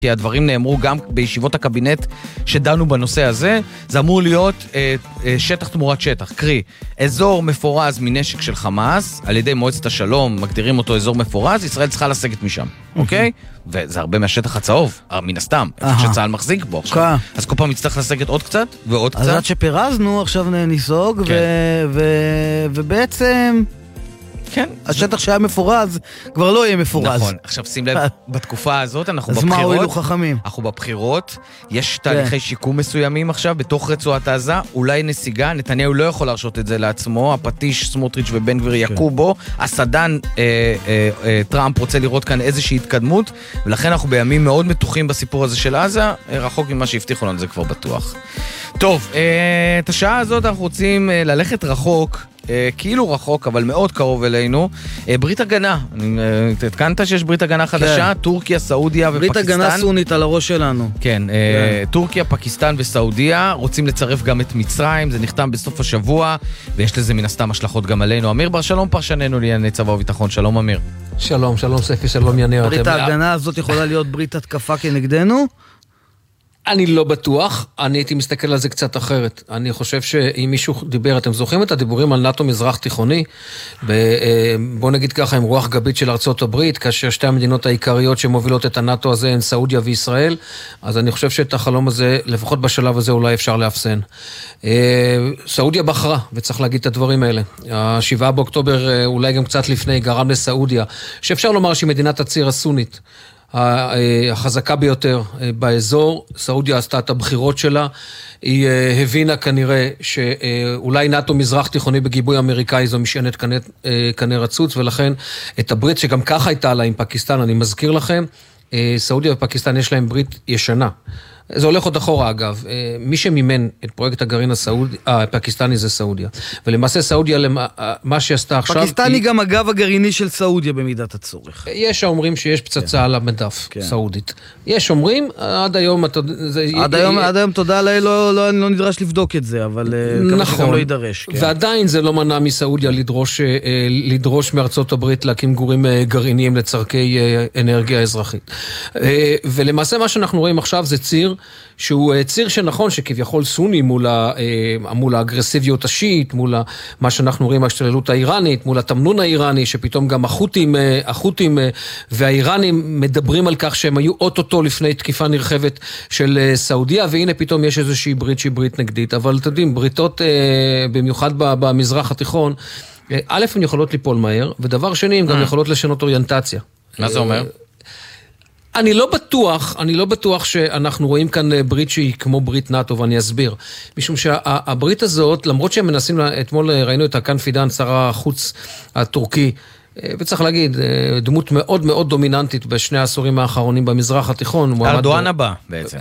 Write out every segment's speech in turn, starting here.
כי הדברים נאמרו גם בישיבות הקבינט שדנו בנושא הזה, זה אמור להיות שטח תמורת שטח, קרי, אזור מפורז מנשק של חמאס, על ידי מועצת השלום, מגדירים אותו אזור מפורז, ישראל צריכה לסגת משם, אוקיי? וזה הרבה מהשטח הצהוב, מן הסתם, איפה שצהל מחזיק בו עכשיו. אז כל פעם נצטרך לסגת עוד קצת ועוד קצת. אז עד שפירזנו, עכשיו ניסוג, ובעצם... כן. השטח שהיה מפורז, כבר לא יהיה מפורז. נכון. עכשיו שים לב, בתקופה הזאת אנחנו בבחירות. אז מה הועילו חכמים? אנחנו בבחירות, יש תהליכי שיקום מסוימים עכשיו, בתוך רצועת עזה, אולי נסיגה, נתניהו לא יכול להרשות את זה לעצמו, הפטיש, סמוטריץ' ובן גביר יקו בו, הסדן טראמפ רוצה לראות כאן איזושהי התקדמות, ולכן אנחנו בימים מאוד מתוחים בסיפור הזה של עזה, רחוק ממה שהבטיחו לנו, זה כבר בטוח. טוב, את השעה הזאת אנחנו רוצים ללכת רחוק, כאילו רחוק, אבל מאוד קרוב אלינו. ברית הגנה. התקנת שיש ברית הגנה חדשה? טורקיה, סעודיה ופקיסטן. ברית הגנה סונית על הראש שלנו. כן, טורקיה, פקיסטן וסעודיה. רוצים לצרף גם את מצרים, זה נחתם בסוף השבוע, ויש לזה מן הסתם השלכות גם עלינו. אמיר בר שלום, פרשננו לענייני צבא וביטחון. שלום אמיר. שלום, שלום ספי, שלום יניר. ברית ההגנה הזאת יכולה להיות ברית התקפה כנגדנו? אני לא בטוח, אני הייתי מסתכל על זה קצת אחרת. אני חושב שאם מישהו דיבר, אתם זוכרים את הדיבורים על נאטו מזרח תיכוני? בוא נגיד ככה, עם רוח גבית של ארצות הברית, כאשר שתי המדינות העיקריות שמובילות את הנאטו הזה הן סעודיה וישראל, אז אני חושב שאת החלום הזה, לפחות בשלב הזה אולי אפשר להפסן. סעודיה בחרה, וצריך להגיד את הדברים האלה. ה7 באוקטובר, אולי גם קצת לפני, גרם לסעודיה, שאפשר לומר שהיא מדינת הציר הסונית. החזקה ביותר באזור, סעודיה עשתה את הבחירות שלה, היא הבינה כנראה שאולי נאטו מזרח תיכוני בגיבוי אמריקאי זו משענת קנה רצוץ, ולכן את הברית שגם ככה הייתה לה עם פקיסטן, אני מזכיר לכם, סעודיה ופקיסטן יש להם ברית ישנה. זה הולך עוד אחורה אגב, מי שמימן את פרויקט הגרעין הפקיסטני זה סעודיה, ולמעשה סעודיה, מה שעשתה עכשיו... פקיסטן היא גם הגב הגרעיני של סעודיה במידת הצורך. יש האומרים שיש פצצה על המדף סעודית. יש אומרים, עד היום... עד היום תודה לאל, לא נדרש לבדוק את זה, אבל נכון, לא יידרש. ועדיין זה לא מנע מסעודיה לדרוש מארצות הברית להקים גורים גרעיניים לצרכי אנרגיה אזרחית. ולמעשה מה שאנחנו רואים עכשיו זה ציר שהוא ציר שנכון שכביכול סוני מול האגרסיביות השיעית, מול מה שאנחנו רואים ההשתוללות האיראנית, מול התמנון האיראני, שפתאום גם החות'ים והאיראנים מדברים על כך שהם היו אוטוטו לפני תקיפה נרחבת של סעודיה, והנה פתאום יש איזושהי ברית שהיא ברית נגדית, אבל אתם יודעים, בריתות במיוחד במזרח התיכון, א' הן יכולות ליפול מהר, ודבר שני הן גם יכולות לשנות אוריינטציה. מה זה אומר? אני לא בטוח שאנחנו רואים כאן ברית שהיא כמו ברית נאטו, ואני אסביר. משום שהברית הזאת, למרות שהם מנסים, אתמול ראינו את הקן פידן, שר החוץ הטורקי, וצריך להגיד, דמות מאוד מאוד דומיננטית בשני העשורים האחרונים במזרח התיכון. ארדואן הבא בעצם.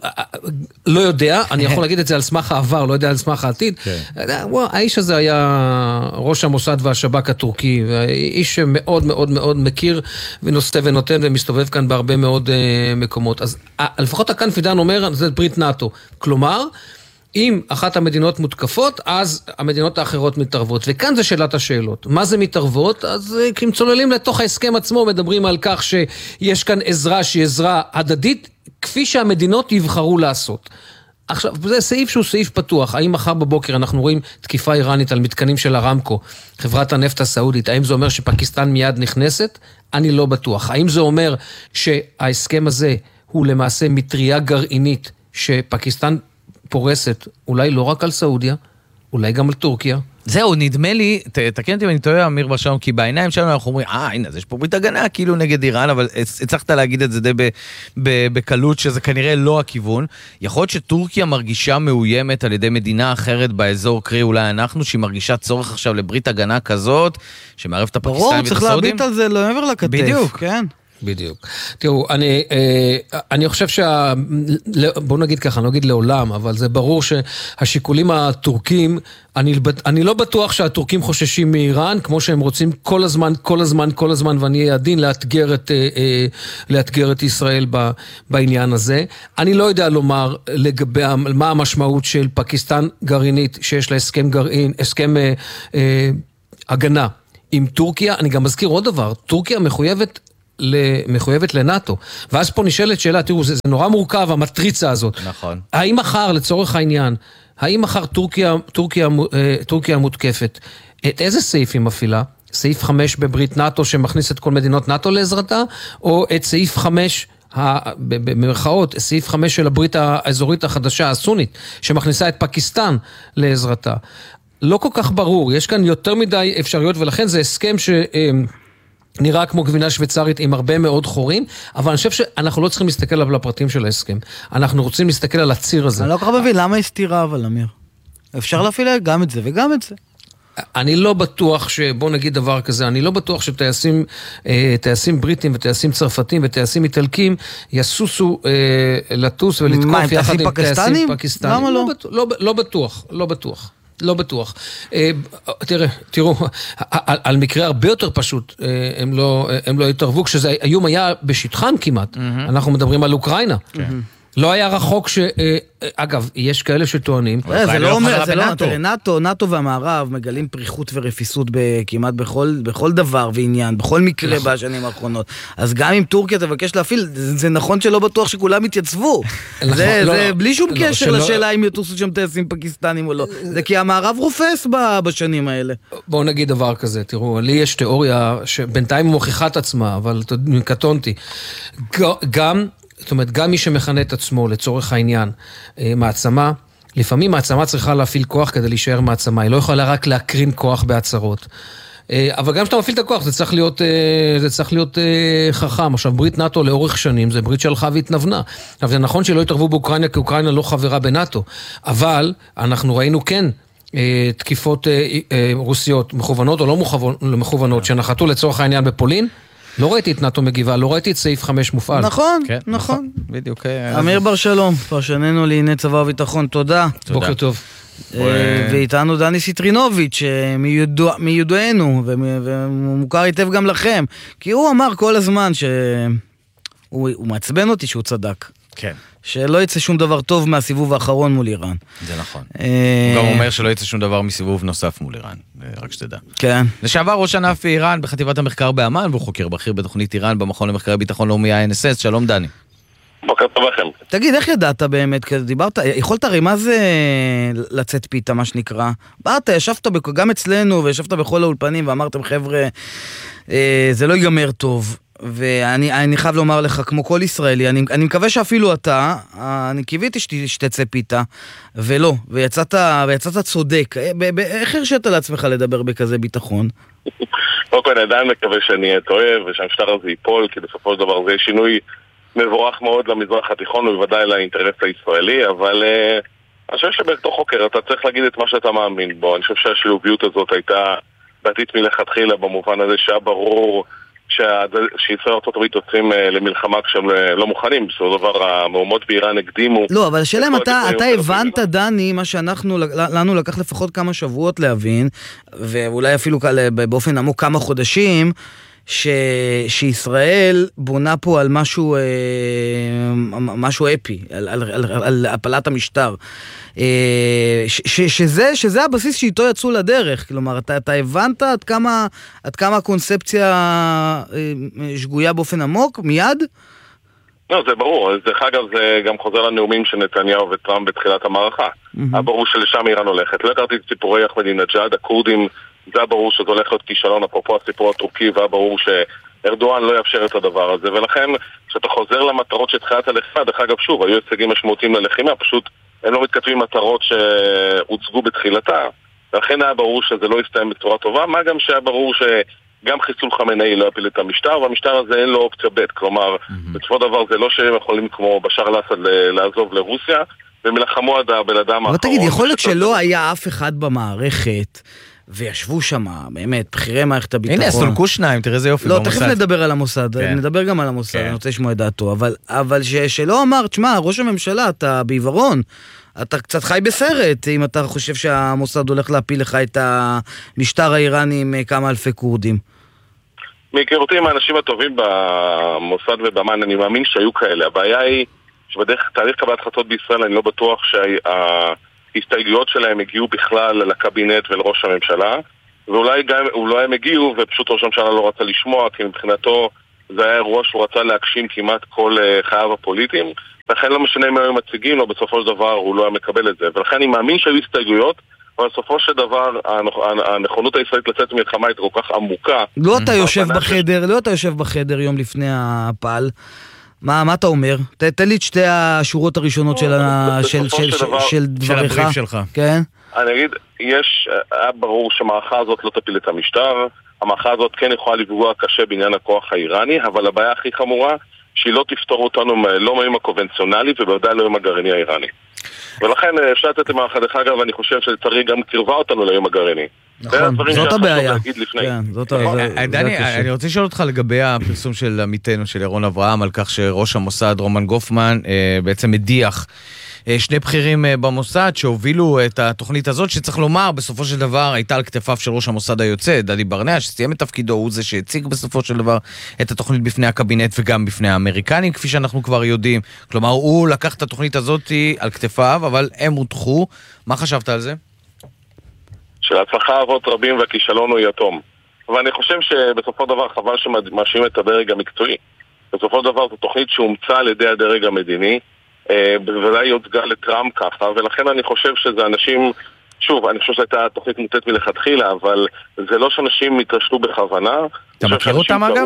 לא יודע, אני יכול להגיד את זה על סמך העבר, לא יודע על סמך העתיד. האיש הזה היה ראש המוסד והשב"כ הטורקי, והאיש שמאוד מאוד מאוד מכיר ונושא ונותן ומסתובב כאן בהרבה מאוד מקומות. אז לפחות הקן פידן אומר, זה ברית נאטו. כלומר, אם אחת המדינות מותקפות, אז המדינות האחרות מתערבות. וכאן זה שאלת השאלות. מה זה מתערבות? אז אם צוללים לתוך ההסכם עצמו, מדברים על כך שיש כאן עזרה שהיא עזרה הדדית, כפי שהמדינות יבחרו לעשות. עכשיו, זה סעיף שהוא סעיף פתוח. האם מחר בבוקר אנחנו רואים תקיפה איראנית על מתקנים של ארמקו, חברת הנפט הסעודית, האם זה אומר שפקיסטן מיד נכנסת? אני לא בטוח. האם זה אומר שההסכם הזה הוא למעשה מטריה גרעינית שפקיסטן פורסת, אולי לא רק על סעודיה, אולי גם על טורקיה. זהו, נדמה לי, תקן אותי אם אני טועה, אמיר בר שלום, כי בעיניים שלנו אנחנו אומרים, הנה, אז יש פה ברית הגנה כאילו נגד איראן, אבל הצלחת להגיד את זה די בקלות, שזה כנראה לא הכיוון. יכול להיות שטורקיה מרגישה מאוימת על ידי מדינה אחרת באזור, קרי אולי אנחנו, שהיא מרגישה צורך עכשיו לברית הגנה כזאת, שמערב את הפקיסטנים ואת הסעודים. ברור, צריך להביט על זה לא מעבר לכתף. בדיוק. כן. בדיוק. תראו, אני חושב בואו נגיד ככה, אני לא אגיד לעולם, אבל זה ברור שהשיקולים הטורקים, אני לא בטוח שהטורקים חוששים מאיראן, כמו שהם רוצים כל הזמן, ואני אהיה עדין לאתגר את ישראל בעניין הזה. אני לא יודע לומר לגבי מה המשמעות של פקיסטן גרעינית, שיש לה הסכם הגנה עם טורקיה. אני גם מזכיר עוד דבר, טורקיה מחויבת מחויבת לנאטו. ואז פה נשאלת שאלה, תראו, זה נורא מורכב, המטריצה הזאת. נכון. האם מחר, לצורך העניין, האם מחר טורקיה מותקפת, את איזה סעיף היא מפעילה? סעיף 5 בברית נאטו שמכניס את כל מדינות נאטו לעזרתה, או את סעיף 5, במרכאות, סעיף 5 של הברית האזורית החדשה, הסונית, שמכניסה את פקיסטן לעזרתה. לא כל כך ברור, יש כאן יותר מדי אפשרויות, ולכן זה הסכם שנראה כמו גבינה שוויצרית עם הרבה מאוד חורים, אבל אני חושב שאנחנו לא צריכים להסתכל על הפרטים של ההסכם. אנחנו רוצים להסתכל על הציר הזה. אני לא כל כך מבין, למה הסתירה אבל, אמיר? אפשר להפעיל גם את זה וגם את זה. אני לא בטוח בוא נגיד דבר כזה, אני לא בטוח שטייסים בריטים וטייסים צרפתים וטייסים איטלקים יסוסו לטוס ולתקוף יחד עם טייסים פקיסטנים. למה לא? לא בטוח. תראו, על מקרה הרבה יותר פשוט, הם לא התערבו, כשזה האיום היה בשטחן כמעט. אנחנו מדברים על אוקראינה. לא היה רחוק אגב, יש כאלה שטוענים. זה לא אומר, זה נאטו והמערב מגלים פריחות ורפיסות כמעט בכל דבר ועניין, בכל מקרה בשנים האחרונות. אז גם אם טורקיה תבקש להפעיל, זה נכון שלא בטוח שכולם יתייצבו. זה בלי שום קשר לשאלה אם יטוסו שם טייסים פקיסטנים או לא. זה כי המערב רופס בשנים האלה. בואו נגיד דבר כזה, תראו, לי יש תיאוריה שבינתיים מוכיחה את עצמה, אבל קטונתי. זאת אומרת, גם מי שמכנה את עצמו לצורך העניין מעצמה, לפעמים מעצמה צריכה להפעיל כוח כדי להישאר מעצמה, היא לא יכולה רק להקרין כוח בהצהרות. אבל גם כשאתה מפעיל את הכוח, זה צריך להיות חכם. עכשיו, ברית נאטו לאורך שנים, זה ברית שהלכה והתנבנה. עכשיו, זה נכון שלא התערבו באוקראינה, כי אוקראינה לא חברה בנאטו, אבל אנחנו ראינו כן תקיפות רוסיות מכוונות או לא מכוונות, שנחתו לצורך העניין בפולין, לא ראיתי את נאטו מגיבה, לא ראיתי את סעיף 5 מופעל. נכון. בדיוק. אמיר בר שלום, פרשננו לענייני צבא וביטחון, תודה. בוקר טוב. ואיתנו דני סיטרינוביץ' מיודענו, ומוכר היטב גם לכם, כי הוא אמר כל הזמן שהוא מעצבן אותי שהוא צדק. כן. שלא יצא שום דבר טוב מהסיבוב האחרון מול איראן. זה נכון. הוא גם אומר שלא יצא שום דבר מסיבוב נוסף מול איראן, רק שתדע. כן. לשעבר ראש ענף איראן בחטיבת המחקר באמן, והוא חוקר בכיר בתוכנית איראן במכון למחקרי ביטחון לאומי INSS. שלום דני. בוקר טוב לכם. תגיד, איך ידעת באמת? דיברת, יכולת הרי מה זה לצאת פיתה, מה שנקרא? באת, ישבת גם אצלנו וישבת בכל האולפנים ואמרתם, חבר'ה, זה לא ייגמר טוב. ואני חייב לומר לך, כמו כל ישראלי, אני מקווה שאפילו אתה, אני קיוויתי שתצא פיתה, ולא, ויצאת צודק. איך הרשית לעצמך לדבר בכזה ביטחון? קודם כל, אני עדיין מקווה שאני אהיה טועה, ושהמשטר הזה ייפול, כי בסופו של דבר זה שינוי מבורך מאוד למזרח התיכון, ובוודאי לאינטרס הישראלי, אבל אני חושב שבתוך חוקר אתה צריך להגיד את מה שאתה מאמין בו. אני חושב שהשילוביות הזאת הייתה בעתית מלכתחילה, במובן הזה שהיה ברור שישראל ארצות הברית יוצאים למלחמה כשהם לא מוכנים. בסופו של דבר המהומות באיראן הקדימו. לא, אבל השאלה אם אתה הבנת, דני, מה לנו לקח לפחות כמה שבועות להבין, ואולי אפילו באופן עמוק כמה חודשים, שישראל בונה פה על משהו אפי, על הפלת המשטר. שזה הבסיס שאיתו יצאו לדרך. כלומר, אתה הבנת עד כמה הקונספציה שגויה באופן עמוק, מיד? לא, זה ברור. דרך אגב, זה גם חוזר לנאומים של נתניהו וטראמפ בתחילת המערכה. ברור שלשם איראן הולכת. לא הכרתי את סיפורי אחמדינג'אד, הכורדים, זה היה ברור שזה הולך להיות כישלון, אפרופו הסיפור הטורקי, והיה ברור שארדואן לא יאפשר את הדבר הזה, ולכן כשאתה חוזר למטרות שתחילת הלחימה, דרך אגב שוב, היו הישגים משמעותיים ללחימה, פשוט הם לא מתכתבים מטרות שהוצגו בתחילתה, ולכן היה ברור שזה לא יסתיים בצורה טובה, מה גם שהיה ברור שגם חיסול חמינאי לא יפיל את המשטר, והמשטר הזה אין לו אופציה ב', כלומר, בסופו דבר זה לא שהם יכולים כמו בשאר אל-אסד לעזוב לרוסיה, והם ילחמו עד הבן אדם האחרון. אבל תגיד, יכול להיות שלא היה אף אחד במערכת וישבו שם, באמת, בחירי מערכת הביטחון. הנה, סולקו שניים, תראה איזה יופי במוסד. לא, תכף נדבר על המוסד, נדבר גם על המוסד, אני רוצה לשמוע את דעתו, אבל שלא אמר, תשמע, ראש הממשלה, אתה בעיוורון, אתה קצת חי בסרט, אם אתה חושב שהמוסד הולך להפיל לך את המשטר האיראני עם כמה אלפי קורדים. מהיכרותי עם האנשים הטובים במוסד ובאמן, אני מאמין שהיו כאלה. הבעיה היא שבדרך תהליך קבלת החלטות בישראל, אני לא בטוח ההסתייגויות שלהם הגיעו בכלל לקבינט ולראש הממשלה, ואולי גם הם הגיעו ופשוט ראש הממשלה לא רצה לשמוע, כי מבחינתו זה היה אירוע שהוא רצה להגשים כמעט כל חייו הפוליטיים, לכן לא משנה אם היו מציגים לו, בסופו של דבר הוא לא היה מקבל את זה. ולכן אני מאמין שהיו הסתייגויות, אבל בסופו של דבר הנכונות הישראלית לצאת ממלחמה היא כל כך עמוקה. לא אתה יושב בחדר יום לפני הפעל, מה אתה אומר? תן לי את שתי השורות הראשונות של דבריך. כן? אני אגיד, היה ברור שהמערכה הזאת לא תפיל את המשטר, המערכה הזאת כן יכולה לפגוע קשה בעניין הכוח האיראני, אבל הבעיה הכי חמורה שהיא לא תפתור אותנו לא מהאיום הקונבנציונלי ובוודאי לא עם הגרעיני האיראני. ולכן אפשר לתת למערכה, דרך אגב, אני חושב שצריך גם קרבה אותנו לאיום הגרעיני. נכון, זאת הבעיה. דני, אני רוצה לשאול אותך לגבי הפרסום של עמיתנו, של ירון אברהם, על כך שראש המוסד רומן גופמן בעצם מדיח שני בכירים במוסד שהובילו את התוכנית הזאת, שצריך לומר, בסופו של דבר הייתה על כתפיו של ראש המוסד היוצא, דדי ברנע, שסיים את תפקידו, הוא זה שהציג בסופו של דבר את התוכנית בפני הקבינט וגם בפני האמריקנים, כפי שאנחנו כבר יודעים. כלומר, הוא לקח את התוכנית הזאת על כתפיו, אבל הם הודחו. מה חשבת על זה? שההצלחה אבות רבים והכישלון הוא יתום. ואני חושב שבסופו של דבר חבל שמאשימים את הדרג המקצועי. בסופו של דבר זו תוכנית שהומצאה על ידי הדרג המדיני, בוודאי יוצגה לטראמפ ככה, ולכן אני חושב שזה אנשים, שוב, אני חושב שהייתה תוכנית מוטט מלכתחילה, אבל זה לא שאנשים התרשלו בכוונה. אתה מכיר אותם אגב?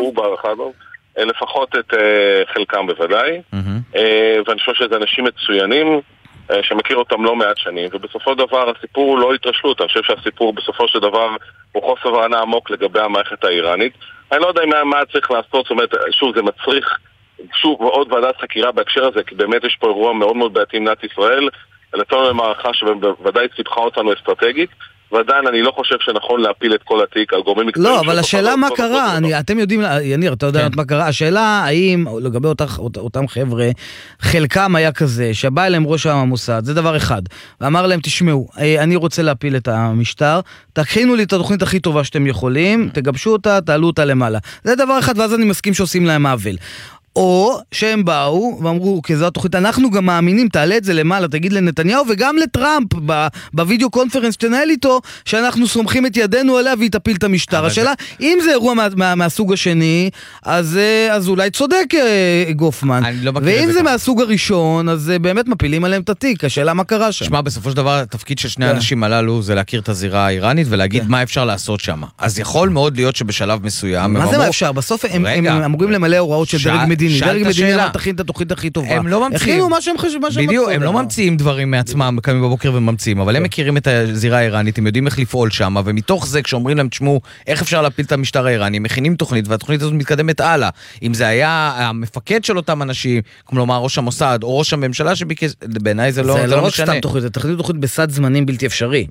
לפחות את חלקם בוודאי, ואני חושב שזה אנשים מצוינים, שמכיר אותם לא מעט שנים, ובסופו של דבר הסיפור הוא לא התרשלות. אני חושב שהסיפור בסופו של דבר הוא חוסר הבנה עמוק לגבי המערכת האיראנית. אני לא יודע מה צריך לעשות, זאת אומרת, שוב, זה מצריך עוד ועדת חקירה בהקשר הזה, כי באמת יש פה אירוע מאוד מאוד בעייתי עם מדינת ישראל, לצאנו למערכה שבוודאי סיפחה אותנו אסטרטגית, ועדיין אני לא חושב שנכון להפיל את כל התיק על גורמים מקצועיים. לא, אבל השאלה מה קרה, אתם יודעים, יניר, אתה יודע מה קרה, השאלה האם, לגבי אותם חבר'ה, חלקם היה כזה, שבא אליהם ראש המוסד, זה דבר אחד, ואמר להם, תשמעו, אני רוצה להפיל את המשטר, תכינו לי את התוכנית הכי טובה שאתם יכולים, תגבשו אותה, תעלו אותה למעלה. זה דבר אחד, ואז אני מסכים שעושים להם עוול. או שהם באו ואמרו, כזו התוכנית, אנחנו גם מאמינים, תעלה את זה למעלה, תגיד לנתניהו וגם לטראמפ בווידאו קונפרנס שתנהל איתו, שאנחנו סומכים את ידינו עליה והיא תפיל את המשטר. השאלה, אם זה אירוע מהסוג השני, אז אולי צודק גופמן. ואם זה מהסוג הראשון, אז באמת מפילים עליהם את התיק. השאלה מה קרה שם. שמע, בסופו של דבר, התפקיד של שני האנשים הללו זה להכיר את הזירה האיראנית ולהגיד מה אפשר לעשות שם. אז יכול מאוד להיות שבשלב מסוים... מה זה מה אפשר? בסוף הם אמורים למלא הוראות של דרג מדיני. דרג מדיני אמר תכין את התוכנית הכי טובה. הם לא ממציאים. בדיוק, הם לא ממציאים דברים מעצמם, קמים בבוקר וממציאים, אבל הם מכירים את הזירה האיראנית, הם יודעים איך לפעול שם, ומתוך זה, כשאומרים להם, תשמעו, איך אפשר להפיל את המשטר האיראני, מכינים תוכנית, והתוכנית הזאת מתקדמת הלאה. אם זה היה המפקד של אותם אנשים, כלומר ראש המוסד, או ראש הממשלה שביקש, בעיניי זה לא לא סתם תוכנית, זה תוכנית בסד זמנים בלתי אפשרי.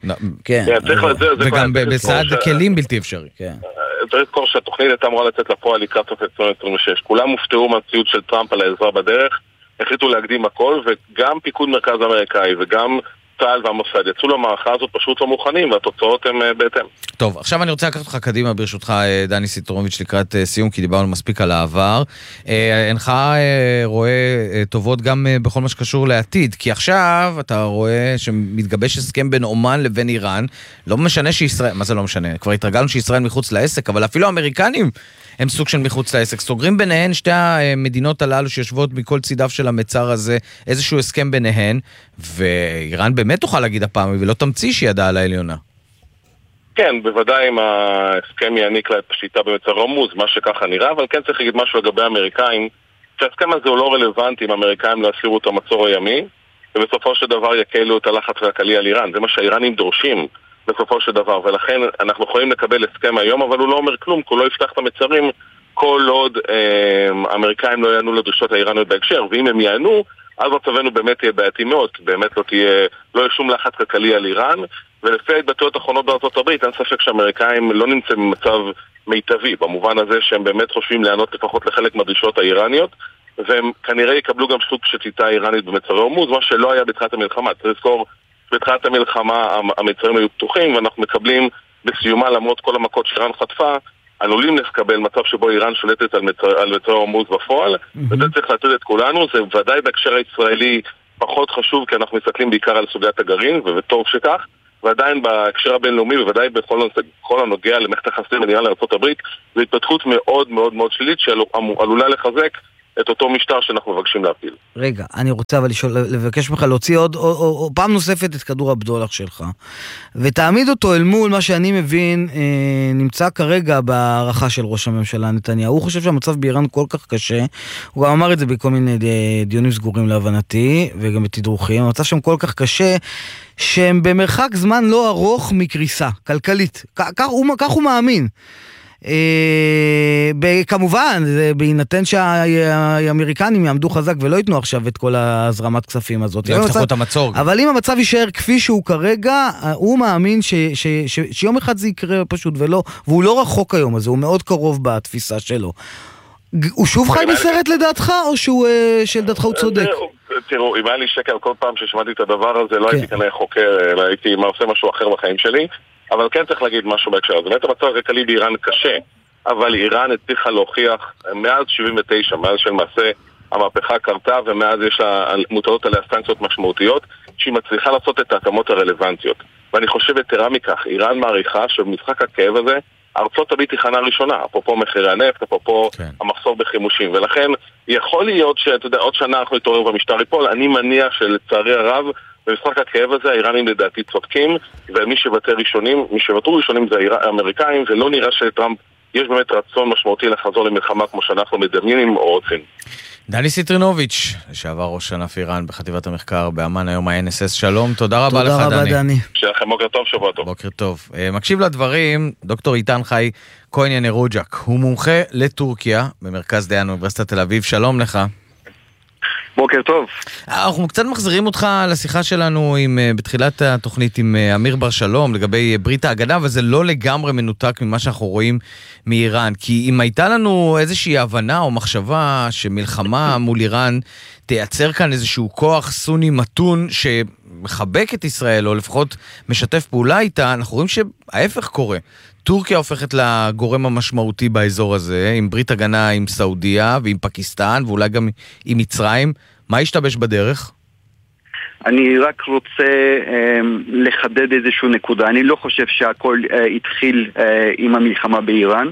וגם בסד כלים בלתי אפשרי. צריך לזכור שהתוכנית הייתה אמורה לצאת לפועל לקראת סוף 2026. כולם הופתעו מהציוד של טראמפ על העזרה בדרך, החליטו להקדים הכל, וגם פיקוד מרכז אמריקאי וגם צה"ל והמוסד יצאו למערכה הזאת פשוט לא מוכנים, והתוצאות הן בהתאם. טוב, עכשיו אני רוצה לקחת אותך קדימה ברשותך, דני סיטרוביץ', לקראת סיום, כי דיברנו מספיק על העבר. אינך רואה טובות גם בכל מה שקשור לעתיד, כי עכשיו אתה רואה שמתגבש הסכם בין אומן לבין איראן, לא משנה שישראל, מה זה לא משנה? כבר התרגלנו שישראל מחוץ לעסק, אבל אפילו האמריקנים הם סוג של מחוץ לעסק. סוגרים ביניהן שתי המדינות הללו שיושבות מכל צידיו של המצר הזה, איזשהו הסכם ביניהן, ואיראן באמת תוכל להגיד הפעם, ולא תמציא שידעה על העליונה. כן, בוודאי אם ההסכם יעניק לה את השליטה במצר הורמוז, מה שככה נראה, אבל כן צריך להגיד משהו לגבי האמריקאים, שההסכם הזה הוא לא רלוונטי אם האמריקאים לא יסירו את המצור הימי, ובסופו של דבר יקלו את הלחץ הכלכלי על איראן. זה מה שהאיראנים דורשים בסופו של דבר, ולכן אנחנו יכולים לקבל הסכם היום, אבל הוא לא אומר כלום, כי הוא לא יפתח את המצרים כל עוד האמריקאים לא יענו לדרישות האיראניות בהקשר, ואם הם יענו, אז מצבנו באמת תהיה בעייתי מאוד, כי באמת לא יהיה שום לחץ כלכלי על איראן, ולפי ההתבטאויות האחרונות בארצות הברית, אין ספק שהאמריקאים לא נמצאים במצב מיטבי, במובן הזה שהם באמת חושבים לענות לפחות לחלק מהדרישות האיראניות, והם כנראה יקבלו גם סוג של שליטה איראנית במצרי הורמוז, מה שלא היה בתחילת המלחמה. צריך לזכור, בתחילת המלחמה המצרים היו פתוחים, ואנחנו מקבלים בסיומה, למרות כל המכות שאיראן חטפה, עלולים לקבל מצב שבו איראן שולטת על מצרי הורמוז בפועל, וזה צריך להטריד את כולנו. זה ודאי בהקשר הישראלי פחות חשוב, כי אנחנו מסתכלים בעיקר על סוגיית הגרעין, וטוב שכך, ועדיין בהקשר הבינלאומי, בוודאי בכל הנוגע למערכת היחסים בין איראן לארצות הברית, זו התפתחות מאוד מאוד מאוד שלילית שעלולה לחזק את אותו משטר שאנחנו מבקשים להפיל. רגע, אני רוצה אבל לבקש ממך להוציא עוד פעם נוספת את כדור הבדולח שלך, ותעמיד אותו אל מול מה שאני מבין נמצא כרגע בהערכה של ראש הממשלה נתניהו. הוא חושב שהמצב באיראן כל כך קשה, הוא גם אמר את זה בכל מיני דיונים סגורים להבנתי, וגם בתדרוכים, המצב שם כל כך קשה, שהם במרחק זמן לא ארוך מקריסה כלכלית. כך הוא מאמין. כמובן, בהינתן שהאמריקנים יעמדו חזק ולא ייתנו עכשיו את כל הזרמת כספים הזאת. לא יפתחו את המצור. אבל אם המצב יישאר כפי שהוא כרגע, הוא מאמין שיום אחד זה יקרה פשוט והוא לא רחוק היום הזה, הוא מאוד קרוב בתפיסה שלו. הוא שוב חי בסרט לדעתך, או שלדעתך הוא צודק? תראו, אם היה לי שקל כל פעם ששמעתי את הדבר הזה, לא הייתי כנראה חוקר, אלא הייתי עושה משהו אחר בחיים שלי. אבל כן צריך להגיד משהו בהקשר. זאת אומרת, המצב הכלכלי באיראן קשה, אבל איראן הצליחה להוכיח מאז 79, מאז שלמעשה המהפכה קרתה, ומאז יש לה מוטלות עליה סנקציות משמעותיות, שהיא מצליחה לעשות את ההתאמות הרלוונטיות. ואני חושב יתרה מכך, איראן מעריכה שבמשחק הכאב הזה, ארצות הברית היא חנה ראשונה, אפרופו מחירי הנפט, אפרופו המחסור בחימושים, ולכן יכול להיות שאתה יודע, עוד שנה אנחנו נתעורר במשטר ייפול. אני מניח שלצערי הרב, במשחק הכאב הזה, האיראנים לדעתי צודקים, ומי שוותרו ראשונים זה האמריקאים, ולא נראה שטראמפ יש באמת רצון משמעותי לחזור למלחמה כמו שאנחנו מדמיינים או רוצים. דני סיטרינוביץ', לשעבר ראש ענף איראן בחטיבת המחקר באמן, היום ה-NSS, שלום, תודה רבה לך דני. תודה רבה דני. שיהיה לכם בוקר טוב, שבוע טוב. בוקר טוב. מקשיב לדברים, דוקטור איתן חי כהן ינרוג'ק, הוא מומחה לטורקיה במרכז דיין אוניברסיטת תל אביב, שלום לך. בוקר טוב. אנחנו קצת מחזירים אותך לשיחה שלנו בתחילת התוכנית עם אמיר בר שלום לגבי ברית ההגנה, וזה לא לגמרי מנותק ממה שאנחנו רואים מאיראן, כי אם הייתה לנו איזושהי הבנה או מחשבה שמלחמה מול איראן תייצר כאן איזשהו כוח סוני מתון שמחבק את ישראל, או לפחות משתף פעולה איתה, אנחנו רואים שההפך קורה. טורקיה הופכת לגורם המשמעותי באזור הזה, עם ברית הגנה עם סעודיה ועם פקיסטן, ואולי גם עם מצרים. מה השתבש בדרך? אני רק רוצה לחדד איזשהו נקודה. אני לא חושב שהכל התחיל עם המלחמה באיראן.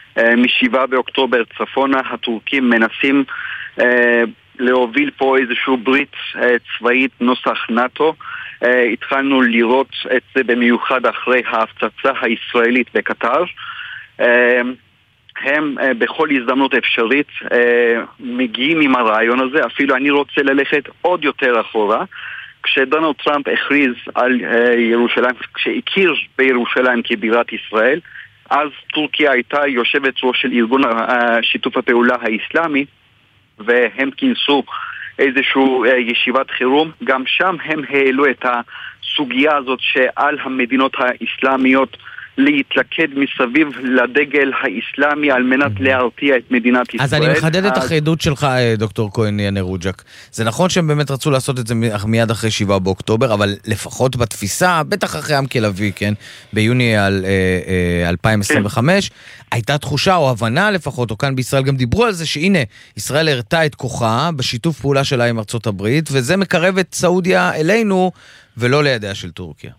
מ-7 באוקטובר צפונה, הטורקים מנסים להוביל פה איזשהו ברית צבאית נוסח נאטו. התחלנו לראות את זה במיוחד אחרי ההפצצה הישראלית בקטר. הם בכל הזדמנות אפשרית מגיעים עם הרעיון הזה. אפילו אני רוצה ללכת עוד יותר אחורה. כשדונלד טראמפ הכריז על ירושלים, כשהכיר בירושלים כבירת ישראל, אז טורקיה הייתה יושבת ראש של ארגון שיתוף הפעולה האסלאמי, והם כינסו איזשהו ישיבת חירום. גם שם הם העלו את הסוגיה הזאת שעל המדינות האסלאמיות להתלכד מסביב לדגל האסלאמי על מנת להרתיע את מדינת ישראל. אז אני מחדד את החידוד שלך, דוקטור כהן ינרוג'ק. זה נכון שהם באמת רצו לעשות את זה מיד אחרי 7 באוקטובר, אבל לפחות בתפיסה, בטח אחרי עם כלבי, כן, ביוני 2025, הייתה תחושה או הבנה לפחות, או כאן בישראל גם דיברו על זה, שהנה, ישראל הרתה את כוחה בשיתוף פעולה שלה עם ארצות הברית, וזה מקרב את סעודיה אלינו, ולא לידיה של טורקיה.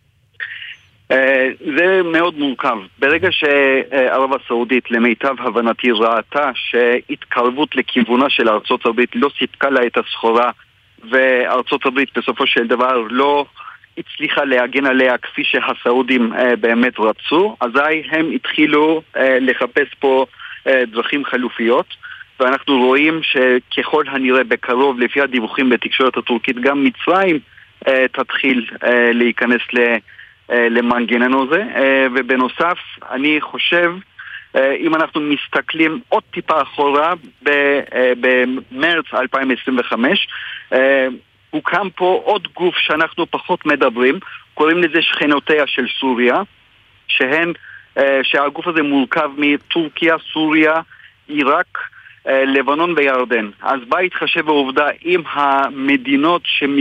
זה מאוד מורכב. ברגע שערב הסעודית למיטב הבנתי ראתה שהתקרבות לכיוונה של ארצות הברית לא סיפקה לה את הסחורה, וארצות הברית בסופו של דבר לא הצליחה להגן עליה כפי שהסעודים באמת רצו, אזי הם התחילו לחפש פה דרכים חלופיות, ואנחנו רואים שככל הנראה בקרוב, לפי הדיווחים בתקשורת הטורקית, גם מצרים תתחיל להיכנס למנגנון הזה. ובנוסף, אני חושב, אם אנחנו מסתכלים עוד טיפה אחורה, במרץ 2025, הוקם פה עוד גוף שאנחנו פחות מדברים, קוראים לזה שכנותיה של סוריה, שהגוף הזה מורכב מטורקיה, סוריה, עיראק, לבנון וירדן. אז בא התחשב בעובדה עם המדינות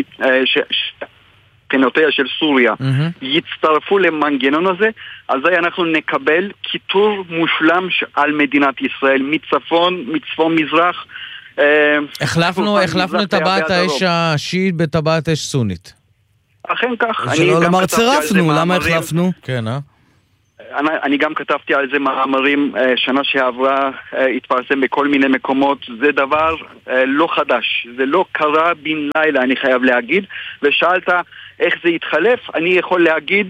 שכנותיה של סוריה יצטרפו למנגנון הזה, אזי אנחנו נקבל כיתור מושלם על מדינת ישראל, מצפון מזרח. החלפנו את טבעת האש השיעית בטבעת אש סונית. אכן כך. שלא לומר צירפנו, למה החלפנו? כן, אני גם כתבתי על זה מאמרים, שנה שעברה התפרסם בכל מיני מקומות. זה דבר לא חדש, זה לא קרה בן לילה, אני חייב להגיד. ושאלת איך זה יתחלף, אני יכול להגיד,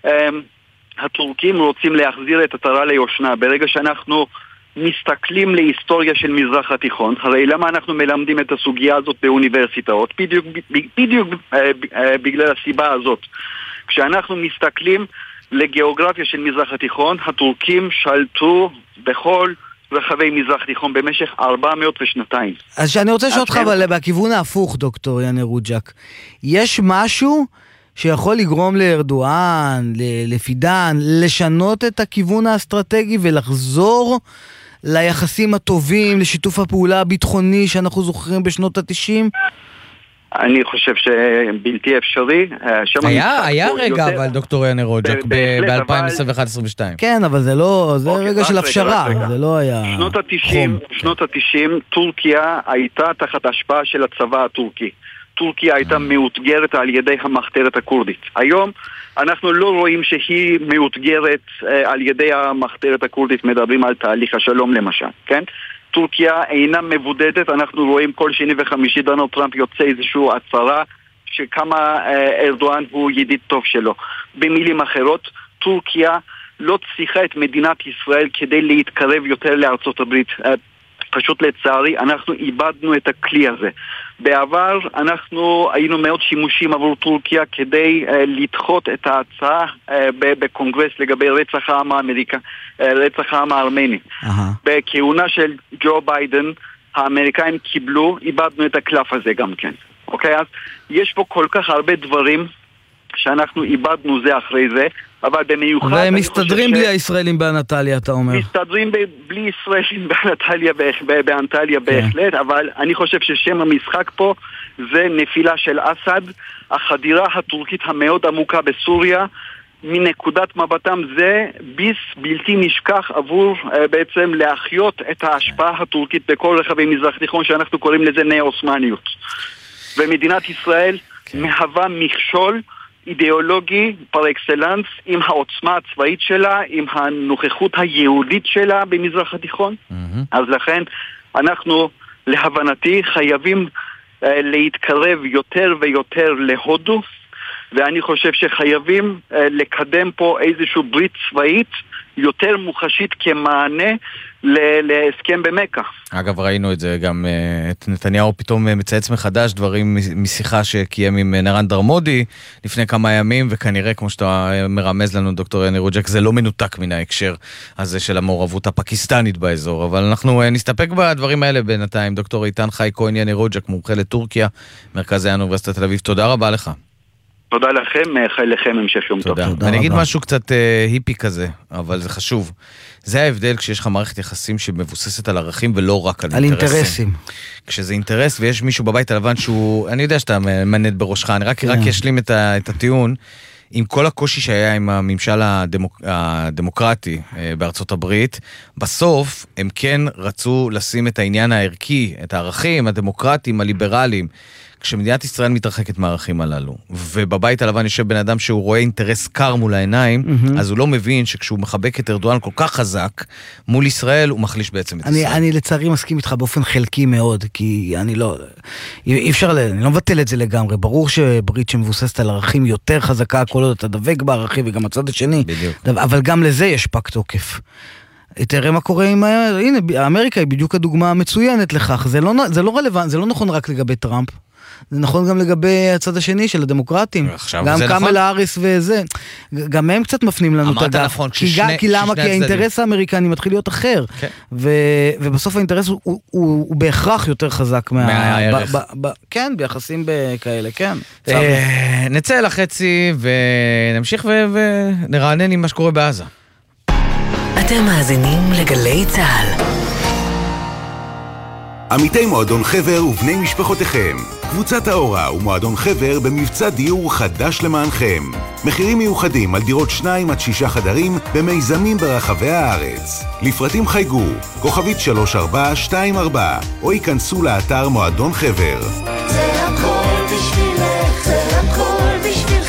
הטורקים רוצים להחזיר את עטרה ליושנה. ברגע שאנחנו מסתכלים להיסטוריה של מזרח התיכון, הרי למה אנחנו מלמדים את הסוגיה הזאת באוניברסיטאות? בדיוק בגלל הסיבה הזאת. כשאנחנו מסתכלים לגיאוגרפיה של מזרח התיכון, הטורקים שלטו בכל רחבי מזרח התיכון במשך 402. אז שאני רוצה לשאול אותך, אבל בכיוון ההפוך, דוקטור ינר רוג'ק, יש משהו שיכול לגרום לארדואן, לפידן, לשנות את הכיוון האסטרטגי ולחזור ליחסים הטובים, לשיתוף הפעולה הביטחוני שאנחנו זוכרים בשנות ה-90? אני חושב שבלתי אפשרי. היה רגע, אבל דוקטור ינר רוג'ק, ב-2021-2022. כן, אבל זה לא, זה רגע של הפשרה, זה לא היה חום. שנות ה-90, טורקיה הייתה תחת השפעה של הצבא הטורקי. טורקיה הייתה מאותגרת על ידי המחתרת הקורדית. היום אנחנו לא רואים שהיא מאותגרת על ידי המחתרת הקורדית, מדברים על תהליך השלום למשל, כן? טורקיה אינה מבודדת, אנחנו רואים כל שני וחמישי דונלד טראמפ יוצא איזשהו הצהרה שכמה ארדואן הוא ידיד טוב שלו. במילים אחרות, טורקיה לא צריכה את מדינת ישראל כדי להתקרב יותר לארצות הברית. פשוט לצערי אנחנו איבדנו את הכלי הזה. בעבר אנחנו היינו מאוד שימושים עבור טורקיה כדי לדחות את ההצעה בקונגרס לגבי רצח העם הארמני. בכהונה של ג'ו ביידן האמריקאים קיבלו, איבדנו את הקלף הזה גם כן. אוקיי, אז יש פה כל כך הרבה דברים שאנחנו איבדנו זה אחרי זה, אבל במיוחד... והם מסתדרים בלי הישראלים באנטליה, אתה אומר. מסתדרים בלי ישראלים באנטליה בהחלט, אבל אני חושב ששם המשחק פה זה נפילה של אסד, החדירה הטורקית המאוד עמוקה בסוריה, מנקודת מבטם זה ביס בלתי נשכח עבור בעצם להחיות את ההשפעה הטורקית בכל רחבי מזרח תיכון, שאנחנו קוראים לזה נאו-אוסמניות. ומדינת ישראל מהווה מכשול אידיאולוגי פר אקסלנס עם העוצמה הצבאית שלה, עם הנוכחות היהודית שלה במזרח התיכון. אז לכן אנחנו להבנתי חייבים להתקרב יותר ויותר להודו, ואני חושב שחייבים לקדם פה איזשהו ברית צבאית יותר מוחשית כמענה להסכם במכה. אגב, ראינו את זה גם, את נתניהו פתאום מצייץ מחדש דברים משיחה שקיים עם נרנדר מודי לפני כמה ימים, וכנראה, כמו שאתה מרמז לנו, דוקטור ינר רוג'ק, זה לא מנותק מן ההקשר הזה של המעורבות הפקיסטנית באזור, אבל אנחנו נסתפק בדברים האלה בינתיים. דוקטור איתן חי כהן ינר רוג'ק, מומחה לטורקיה, מרכזי האוניברסיטת תל אביב. תודה רבה לך. תודה לכם, מאחל לכם המשך יום טוב. אני אגיד משהו קצת היפי כזה, אבל זה חשוב. זה ההבדל כשיש לך מערכת יחסים שמבוססת על ערכים ולא רק על אינטרסים. כשזה אינטרס ויש מישהו בבית הלבן שהוא, אני יודע שאתה מנד בראשך, אני רק אשלים את הטיעון, עם כל הקושי שהיה עם הממשל הדמוקרטי בארצות הברית, בסוף הם כן רצו לשים את העניין הערכי, את הערכים הדמוקרטיים, הליברליים, כשמדינת ישראל מתרחקת מהערכים הללו, ובבית הלבן יושב בן אדם שהוא רואה אינטרס קר מול העיניים, אז הוא לא מבין שכשהוא מחבק את ארדואן כל כך חזק, מול ישראל הוא מחליש בעצם את ישראל. אני לצערי מסכים איתך באופן חלקי מאוד, כי אני לא מבטל את זה לגמרי. ברור שברית שמבוססת על ערכים יותר חזקה, כל עוד אתה דבק בערכים, וגם הצד השני. בדיוק. אבל גם לזה יש פק תוקף. תראה מה קורה עם... הנה, אמריקה היא בדיוק הדוגמה המצוינת לכך. זה לא רלוונטי, זה לא נכון רק לגבי טראמפ. זה נכון גם לגבי הצד השני של הדמוקרטים. גם קמלה האריס וזה. גם הם קצת מפנים לנו את הגב. נכון, כי למה? כי האינטרס האמריקני מתחיל להיות אחר. ובסוף האינטרס הוא בהכרח יותר חזק מהערך. כן, ביחסים כאלה, כן. נצא לחצי ונמשיך ונרענן עם מה שקורה בעזה. אתם מאזינים לגלי צהל. עמיתי מועדון חבר ובני משפחותיכם. קבוצת האורה ומועדון חבר במבצע דיור חדש למענכם. מחירים מיוחדים על דירות 2 עד 6 חדרים במיזמים ברחבי הארץ. לפרטים חייגו, כוכבית 3424, או ייכנסו לאתר מועדון חבר. זה הכל בשבילך, זה הכל בשבילך.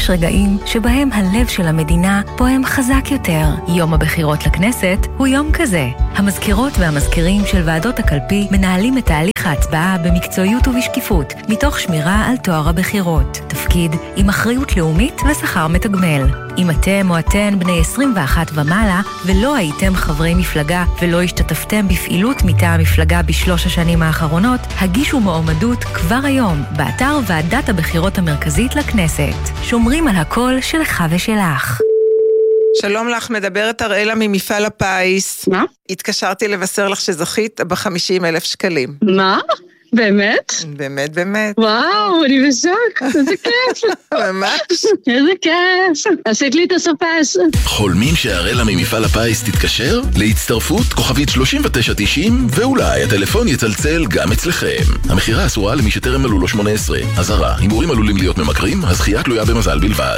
יש רגעים שבהם הלב של המדינה פועם חזק יותר. יום הבחירות לכנסת הוא יום כזה. המזכירות והמזכירים של ועדות הקלפי מנהלים את תהליך ההצבעה במקצועיות ובשקיפות, מתוך שמירה על טוהר הבחירות. תפקיד עם אחריות לאומית ושכר מתגמל. אם אתם או אתן בני 21 ומעלה ולא הייתם חברי מפלגה ולא השתתפתם בפעילות מטעם המפלגה ב3 השנים האחרונות, הגישו מועמדות כבר היום באתר ועדת הבחירות המרכזית לכנסת. שומרים על הקול שלך ושלך. שלום לך, מדברת אראלה ממפעל הפיס. מה? התקשרתי לבשר לך שזכית ב50,000 שקלים. מה? באמת? באמת, באמת. וואו, אני בשוק, איזה כיף. ממש. איזה כיף. עשית לי את הסופש. חולמים שהראלה ממפעל הפיס תתקשר? להצטרפות כוכבית 3990 ואולי הטלפון יצלצל גם אצלכם. המחירה אסורה למי שטרם מלאו לו 18. אזהרה, הימורים עלולים להיות ממכרים, הזכייה תלויה במזל בלבד.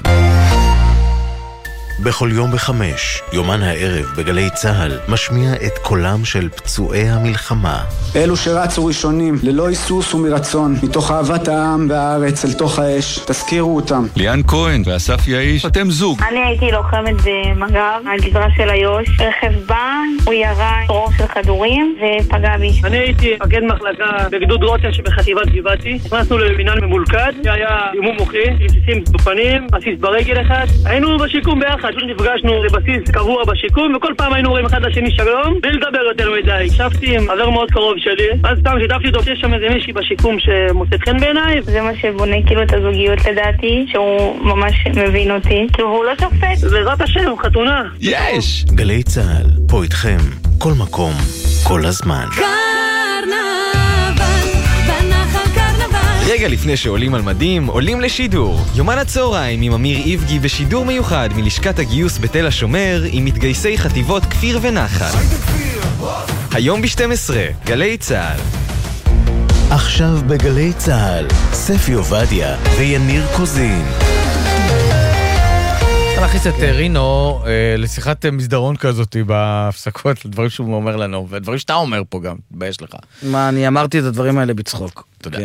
בכל יום ב5, יומן הערב בגלי צהל משמיע את קולם של פצועי המלחמה. אלו שרצו ראשונים, ללא היסוס ומרצון, מתוך אהבת העם והארץ אל תוך האש, תזכירו אותם. ליאן כהן ואסף יאיש, אתם זוג. אני הייתי לוחמת במג"ב, הגזרה של איו"ש. רכב בא, הוא ירה רוב של כדורים ופגע בי. אני הייתי מפקד מחלקה בגדוד רוטן שבחטיבת גבעתי. נכנסנו למינהל ממולכד, שהיה אימון מוחי, רסיסים בפנים, בסיס ברגל אחד. היינו בשיקום ביחד. פשוט נפגשנו לבסיס קבוע בשיקום, וכל פעם היינו רואים אחד לשני שלום, בלי לדבר יותר מדי. הקשבתי עם חבר מאוד קרוב שלי, אז סתם שיתפתי אותו, יש שם איזה מישהי בשיקום שמוצאת חן בעיניי. זה מה שבונה כאילו את הזוגיות לדעתי, שהוא ממש מבין אותי. כאילו הוא לא שופט. בעזרת השם, חתונה. יש! גלי צהל, פה איתכם, כל מקום, כל הזמן. רגע לפני שעולים על מדים, עולים לשידור. יומן הצהריים עם אמיר איבגי בשידור מיוחד מלשכת הגיוס בתל השומר עם מתגייסי חטיבות כפיר ונחל. היום ב-12, גלי צהל. עכשיו בגלי צהל, ספי עובדיה ויניר קוזין. להכניס את רינו לשיחת מסדרון כזאת בהפסקות, לדברים שהוא אומר לנו, ודברים שאתה אומר פה גם, תבייש לך. מה, אני אמרתי את הדברים האלה בצחוק. תודה.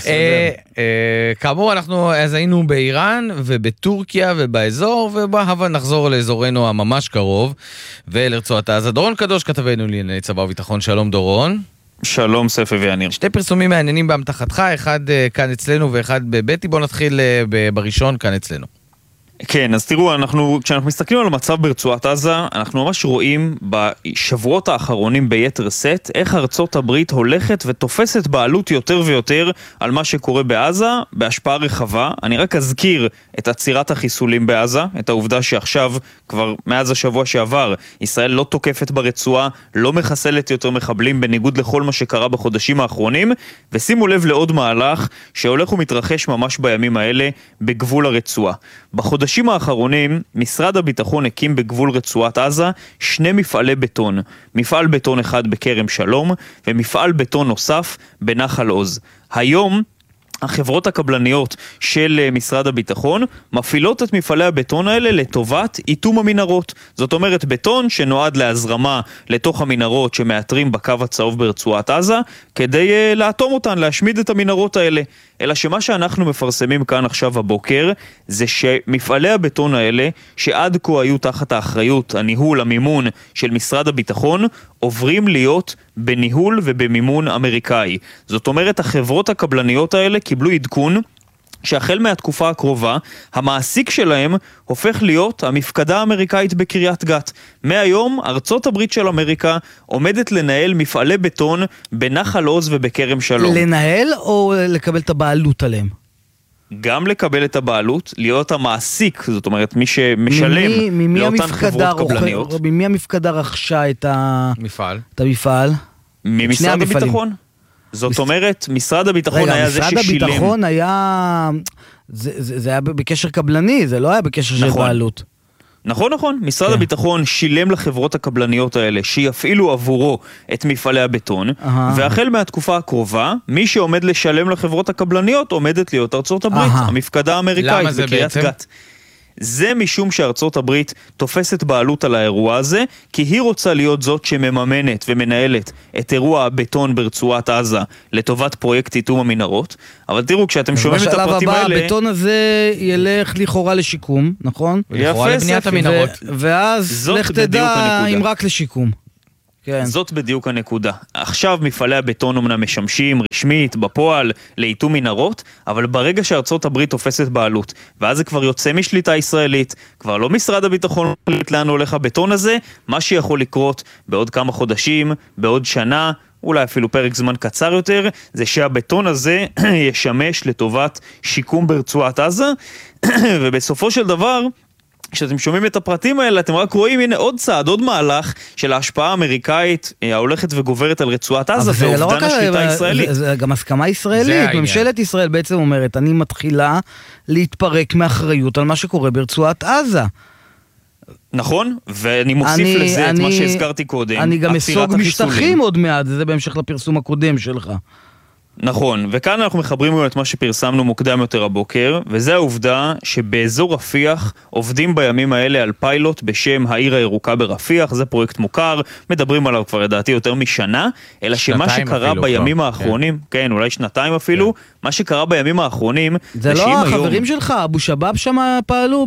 כאמור, אנחנו אז היינו באיראן ובטורקיה ובאזור, ובהווה נחזור לאזורנו הממש קרוב, ולרצועת עזה. דורון קדוש כתבנו לענייני צבא וביטחון, שלום דורון. שלום ספי ויניר. שתי פרסומים מעניינים באמתחתך, אחד כאן אצלנו ואחד בביתי, בוא נתחיל בראשון כאן אצלנו. כן, אז תראו, כשאנחנו מסתכלים על המצב ברצועת עזה, אנחנו ממש רואים בשבועות האחרונים ביתר סט, איך ארצות הברית הולכת ותופסת בעלות יותר ויותר על מה שקורה בעזה, בהשפעה רחבה. אני רק אזכיר את עצירת החיסולים בעזה, את העובדה שעכשיו, כבר מאז השבוע שעבר, ישראל לא תוקפת ברצועה, לא מחסלת יותר מחבלים, בניגוד לכל מה שקרה בחודשים האחרונים, ושימו לב לעוד מהלך שהולך ומתרחש ממש בימים האלה בגבול הרצועה. בחודשים האחרונים, משרד הביטחון הקים בגבול רצועת עזה 2 מפעלי בטון. מפעל בטון אחד בכרם שלום, ומפעל בטון נוסף בנחל עוז. היום, החברות הקבלניות של משרד הביטחון מפעילות את מפעלי הבטון האלה לטובת איתום המנהרות. זאת אומרת, בטון שנועד להזרמה לתוך המנהרות שמאתרים בקו הצהוב ברצועת עזה, כדי לאטום אותן, להשמיד את המנהרות האלה. אלא שמה שאנחנו מפרסמים כאן עכשיו הבוקר, זה שמפעלי הבטון האלה, שעד כה היו תחת האחריות, הניהול, המימון של משרד הביטחון, עוברים להיות בניהול ובמימון אמריקאי. זאת אומרת, החברות הקבלניות האלה קיבלו עדכון שהחל מהתקופה הקרובה, המעסיק שלהם הופך להיות המפקדה האמריקאית בקריית גת. מהיום, ארצות הברית של אמריקה עומדת לנהל מפעלי בטון בנחל עוז ובכרם שלום. לנהל או לקבל את הבעלות עליהם? גם לקבל את הבעלות, להיות המעסיק, זאת אומרת מי שמשלם לאותן חברות קבלניות. ממי המפקדה רכשה את המפעל? ממשרד הביטחון. זאת אומרת, משרד הביטחון היה זה ששילם. משרד הביטחון היה, זה היה בקשר קבלני, זה לא היה בקשר של בעלות. נכון. משרד הביטחון שילם לחברות הקבלניות האלה שיפעילו עבורו את מפעלי הבטון, והחל מהתקופה הקרובה, מי שעומד לשלם לחברות הקבלניות עומדת להיות ארצות הברית, המפקדה האמריקאית בקריית גת. זה משום שארצות הברית תופסת בעלות על האירוע הזה, כי היא רוצה להיות זאת שמממנת ומנהלת את אירוע הבטון ברצועת עזה לטובת פרויקט איתום המנהרות. אבל תראו, כשאתם שומעים את הפרטים האלה... בשלב הבא, הבטון הזה ילך לכאורה לשיקום, נכון? לכאורה לבניית המנהרות. ואז לך תדע אם רק לשיקום. כן. זאת בדיוק הנקודה. עכשיו מפעלי הבטון אמנם משמשים רשמית, בפועל, לאיתום מנהרות, אבל ברגע שארצות הברית תופסת בעלות, ואז זה כבר יוצא משליטה ישראלית, כבר לא משרד הביטחון לאן הולך הבטון הזה, מה שיכול לקרות בעוד כמה חודשים, בעוד שנה, אולי אפילו פרק זמן קצר יותר, זה שהבטון הזה ישמש לטובת שיקום ברצועת עזה, ובסופו של דבר... כשאתם שומעים את הפרטים האלה, אתם רק רואים, הנה עוד צעד, עוד מהלך של ההשפעה האמריקאית ההולכת וגוברת על רצועת עזה, ואובדן השליטה הישראלית. זה גם הסכמה ישראלית. ממשלת ישראל בעצם אומרת, אני מתחילה להתפרק מאחריות על מה שקורה ברצועת עזה. נכון, ואני מוסיף לזה את מה שהזכרתי קודם. אני גם אסוג משטחים עוד מעט, זה בהמשך לפרסום הקודם שלך. נכון, וכאן אנחנו מחברים את מה שפרסמנו מוקדם יותר הבוקר, וזה העובדה שבאזור רפיח עובדים בימים האלה על פיילוט בשם העיר הירוקה ברפיח, זה פרויקט מוכר, מדברים עליו כבר לדעתי יותר משנה, אלא שמה שקרה בימים האחרונים, כן, אולי שנתיים אפילו, מה שקרה בימים האחרונים, זה לא החברים שלך, אבו שבאב שם פעלו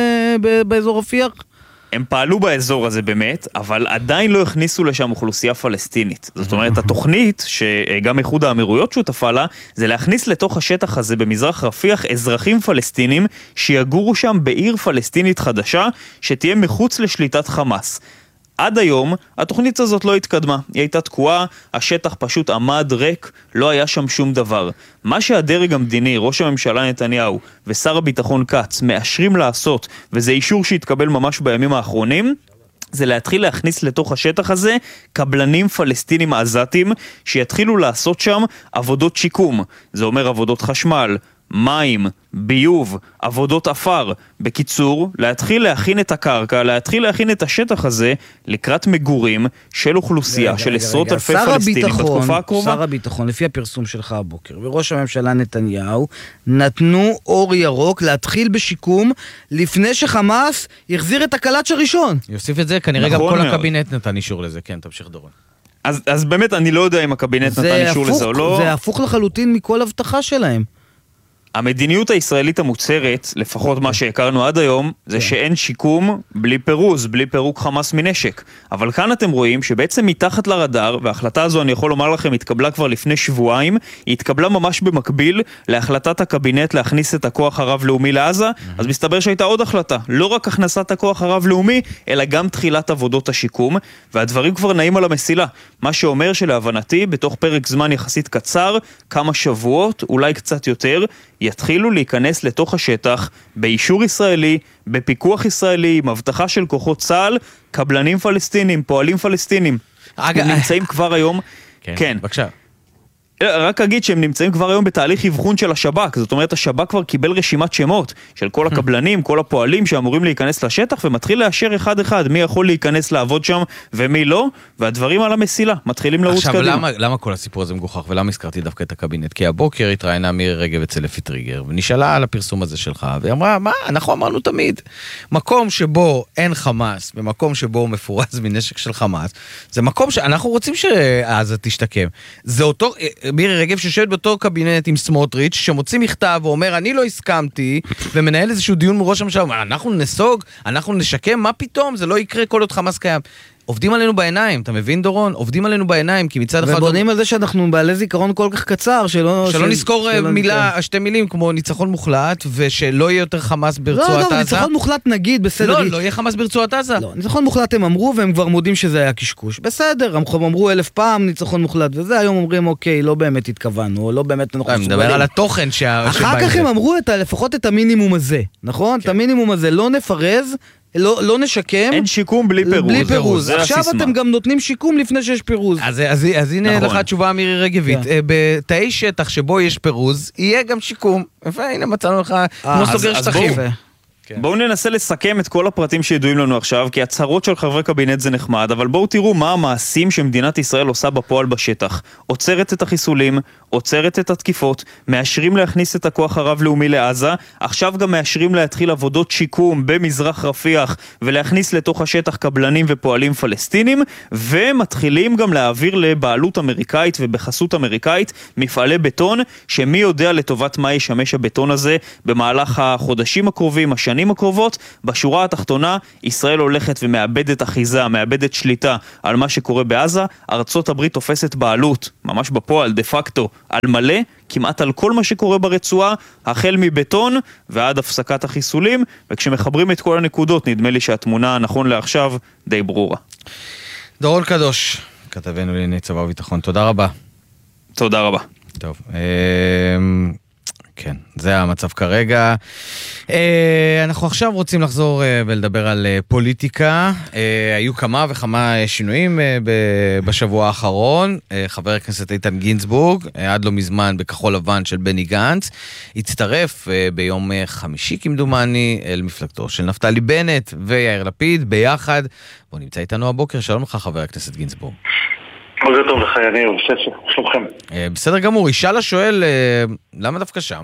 באזור רפיח? הם פעלו באזור הזה באמת, אבל עדיין לא הכניסו לשם אוכלוסייה פלסטינית. זאת אומרת, התוכנית, שגם איחוד האמירויות שותפה לה, זה להכניס לתוך השטח הזה במזרח רפיח אזרחים פלסטינים שיגורו שם בעיר פלסטינית חדשה, שתהיה מחוץ לשליטת חמאס. עד היום התוכנית הזאת לא התקדמה, היא הייתה תקועה, השטח פשוט עמד ריק, לא היה שם שום דבר. מה שהדרג המדיני, ראש הממשלה נתניהו ושר הביטחון כץ מאשרים לעשות, וזה אישור שהתקבל ממש בימים האחרונים, זה להתחיל להכניס לתוך השטח הזה קבלנים פלסטינים עזתים שיתחילו לעשות שם עבודות שיקום. זה אומר עבודות חשמל, מים, ביוב, עבודות אפר. בקיצור, להתחיל להכין את הקרקע, להתחיל להכין את השטח הזה לקראת מגורים של אוכלוסייה, של עשרות אלפי פלסטינים בתקופה הקרובה. שר הביטחון, לפי הפרסום שלך הבוקר, וראש הממשלה נתניהו, נתנו אור ירוק להתחיל בשיקום לפני שחמאס יחזיר את הקלאץ' הראשון. יוסיף את זה, כנראה גם כל הקבינט נתן אישור לזה. כן, תמשיך דורון. אז באמת אני לא יודע אם הקבינט נתן אישור לזה או לא. זה הפוך לחלוטין מכל הבטחה שלהם. המדיניות הישראלית המוצהרת, לפחות מה שהכרנו עד היום, זה שאין שיקום בלי פירוז, בלי פירוק חמאס מנשק. אבל כאן אתם רואים שבעצם מתחת לרדאר, וההחלטה הזו אני יכול לומר לכם התקבלה כבר לפני שבועיים, היא התקבלה ממש במקביל להחלטת הקבינט להכניס את הכוח הרב-לאומי לעזה, אז מסתבר שהייתה עוד החלטה, לא רק הכנסת הכוח הרב-לאומי, אלא גם תחילת עבודות השיקום, והדברים כבר נעים על המסילה. מה שאומר שלהבנתי, בתוך פרק זמן יחסית קצר, כמה שבועות, אולי קצת יותר, יתחילו להיכנס לתוך השטח באישור ישראלי, בפיקוח ישראלי, עם הבטחה של כוחות צה"ל, קבלנים פלסטינים, פועלים פלסטינים. הם נמצאים כבר היום... כן, בבקשה. רק אגיד שהם נמצאים כבר היום בתהליך אבחון של השב"כ, זאת אומרת השב"כ כבר קיבל רשימת שמות של כל הקבלנים, כל הפועלים שאמורים להיכנס לשטח, ומתחיל לאשר אחד-אחד מי יכול להיכנס לעבוד שם ומי לא, והדברים על המסילה מתחילים לרוץ קדימה. עכשיו, למה כל הסיפור הזה מגוחך, ולמה הזכרתי דווקא את הקבינט? כי הבוקר התראיינה מירי רגב אצל אפי טריגר, ונשאלה על הפרסום הזה שלך, והיא אמרה, מה, אנחנו אמרנו תמיד, מקום שבו אין חמאס, במקום שבו מפורז מנשק של חמאס, זה מקום שאנחנו רוצים שעזה תשתקם. זה אותו... מירי רגב שיושבת באותו קבינט עם סמוטריץ' שמוציא מכתב ואומר אני לא הסכמתי ומנהל איזשהו דיון מראש הממשלה, אומר אנחנו נסוג, אנחנו נשקם, מה פתאום, זה לא יקרה כל עוד חמאס קיים. עובדים עלינו בעיניים, אתה מבין דורון? עובדים עלינו בעיניים, כי מצד אחד... ובונים על זה שאנחנו בעלי זיכרון כל כך קצר, שלא נזכור שתי מילים כמו ניצחון מוחלט, ושלא יהיה יותר חמאס ברצועת עזה. לא, ניצחון מוחלט נגיד, בסדר. לא יהיה חמאס ברצועת עזה. לא, ניצחון מוחלט הם אמרו, והם כבר מודים שזה היה קשקוש. בסדר, הם אמרו 1000 פעם ניצחון מוחלט, וזה היום אומרים, אוקיי, לא באמת התכוונו, לא באמת אנחנו מסוגלים. מדבר על התוכן אחר כך הם אמרו לפחות את המינימום הזה, נכון? את המינימום הזה לא נפרז, לא נשקם. אין שיקום בלי פירוז. בלי פירוז. עכשיו אתם גם נותנים שיקום לפני שיש פירוז. אז הנה לך תשובה מירי רגבית. בתאי שטח שבו יש פירוז, יהיה גם שיקום. הנה מצאנו לך כמו סוגר שטחים. בואו ננסה לסכם את כל הפרטים שידועים לנו עכשיו, כי הצהרות של חברי קבינט זה נחמד, אבל בואו תראו מה המעשים שמדינת ישראל עושה בפועל בשטח. עוצרת את החיסולים, עוצרת את התקיפות, מאשרים להכניס את הכוח הרב-לאומי לעזה, עכשיו גם מאשרים להתחיל עבודות שיקום במזרח רפיח, ולהכניס לתוך השטח קבלנים ופועלים פלסטינים, ומתחילים גם להעביר לבעלות אמריקאית ובחסות אמריקאית מפעלי בטון, שמי יודע לטובת מה ישמש הבטון הזה במהלך החודשים הקרובים, השנים הקרובות. בשורה התחתונה, ישראל הולכת ומאבדת אחיזה, מאבדת שליטה על מה שקורה בעזה. ארצות הברית תופסת בעלות, ממש בפועל, דה פקטו, על מלא, כמעט על כל מה שקורה ברצועה, החל מבטון ועד הפסקת החיסולים, וכשמחברים את כל הנקודות, נדמה לי שהתמונה נכון לעכשיו די ברורה. דורון קדוש, כתבנו לענייני צבא וביטחון, תודה רבה. תודה רבה. טוב, כן, זה המצב כרגע. אנחנו עכשיו רוצים לחזור ולדבר על פוליטיקה. היו כמה וכמה שינויים בשבוע האחרון. חבר הכנסת איתן גינזבורג, עד לא מזמן בכחול לבן של בני גנץ, הצטרף ביום חמישי כמדומני אל מפלגתו של נפתלי בנט ויאיר לפיד ביחד. בוא נמצא איתנו הבוקר. שלום לך חבר הכנסת גינזבורג. בוקר טוב לך, יניר, שלומכם. בסדר גמור, ישאל השואל, למה דווקא שם?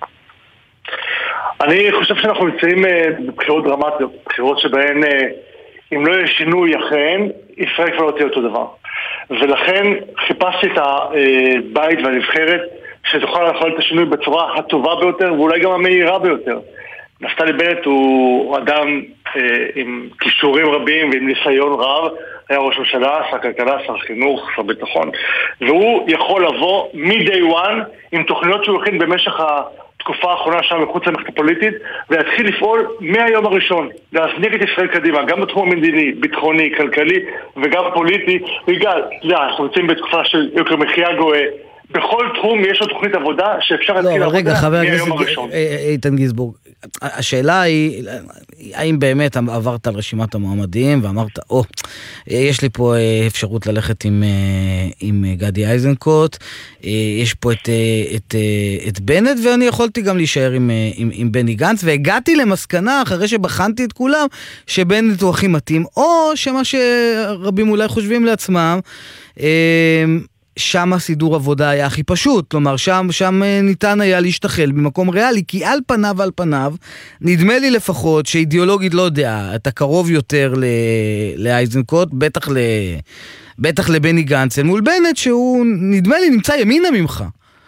אני חושב שאנחנו נמצאים בבחירות דרמטיות, בחירות שבהן אם לא יהיה שינוי אחריהן, ישראל כבר לא תהיה אותו דבר. ולכן חיפשתי את הבית והנבחרת שתוכל לאכול את השינוי בצורה הטובה ביותר ואולי גם המהירה ביותר. נפתלי בנט הוא אדם עם כישורים רבים ועם ניסיון רב, היה ראש ממשלה, שר כלכלה, שר חינוך, שר ביטחון, והוא יכול לבוא מ-day one עם תוכניות שהוא הכין במשך התקופה האחרונה שם מחוץ למערכת הפוליטית, ולהתחיל לפעול מהיום הראשון, להזניק את ישראל קדימה, גם בתחום המדיני, ביטחוני, כלכלי וגם פוליטי. בגלל, אנחנו יוצאים בתקופה של יוקר מחיה גואה, בכל תחום יש לו תוכנית עבודה שאפשר להתחיל עבודה מהיום הראשון. איתן גינזבורג, השאלה היא, האם באמת עברת על רשימת המועמדים ואמרת, יש לי פה אפשרות ללכת עם גדי איזנקוט, יש פה את בנט, ואני יכולתי גם להישאר עם בני גנץ, והגעתי למסקנה, אחרי שבחנתי את כולם, שבנט הוא הכי מתאים, או שמה שרבים אולי חושבים לעצמם, שם הסידור עבודה היה הכי פשוט, כלומר שם ניתן היה להשתחל במקום ריאלי, כי על פניו, נדמה לי לפחות שאידיאולוגית לא יודע, אתה קרוב יותר לאייזנקוט, בטח לבני גנץ, מול בנט שהוא נדמה לי נמצא ימינה ממך.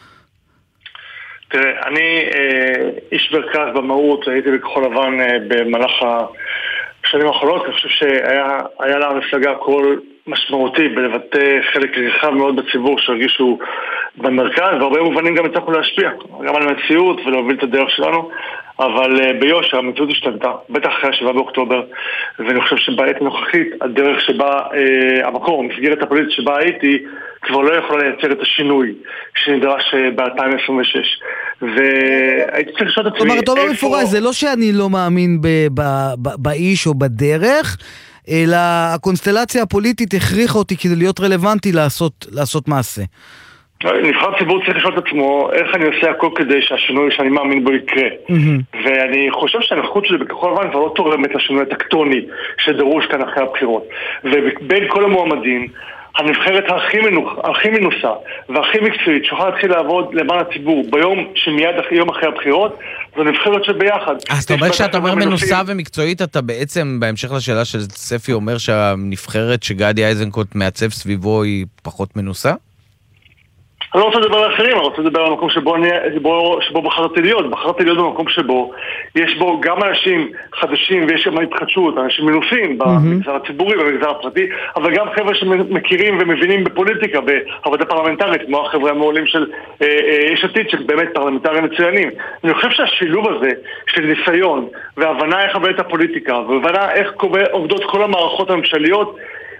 תראה, אני איש מרכז במהות, הייתי בכחול לבן במהלך השנים האחרונות, אני חושב שהיה לה מפלגה כל משמעותי בלבטא חלק רחב מאוד בציבור שהרגישו במרכז, והרבה מובנים גם הצלחנו להשפיע, גם על המציאות ולהוביל את הדרך שלנו, אבל ביושר המציאות השתנתה, בטח אחרי 7 באוקטובר, ואני חושב שבעת הנוכחית הדרך שבה, המסגרת הפוליטית שבה הייתי, כבר לא יכולה לייצר את השינוי שנדרש ב-2026. והייתי צריך לשאול את עצמי... כלומר, אתה אומר מפורש, זה לא שאני לא מאמין באיש או בדרך, אלא הקונסטלציה הפוליטית הכריחה אותי כדי להיות רלוונטי לעשות מעשה. נבחר ציבור צריך לשאול את עצמו איך אני עושה הכל כדי שהשינוי שאני מאמין בו יקרה. ואני חושב שהנוכחות שלי בכחול לבן כבר לא תורמת לשינוי הטקטוני שדרוש כאן אחרי הבחירות. ובין כל המועמדים, הנבחרת הכי מנוסה והכי מקצועית שיכולה להתחיל לעבוד למען הציבור ביום שמיד יום אחרי הבחירות, זו נבחרת שביחד. אז אתה אומר שאתה אומר מנוסה ומקצועית, אתה בעצם בהמשך לשאלה של ספי אומר שהנבחרת שגדי איזנקוט מעצב סביבו היא פחות מנוסה? אני לא רוצה לדבר על אחרים, אני רוצה לדבר על המקום שבו בחרתי להיות במקום שבו יש בו גם אנשים חדשים ויש שם התחדשות, אנשים מנוסים במגזר הציבורי, במגזר הפרטי, אבל גם חבר'ה שמכירים ומבינים בפוליטיקה, בעבודה פרלמנטרית, כמו החבר'ה המעולים של יש עתיד, שבאמת פרלמנטרים מצוינים. אני חושב שהשילוב הזה של ניסיון והבנה איך עובדת הפוליטיקה, והבנה איך עובדות כל המערכות הממשליות,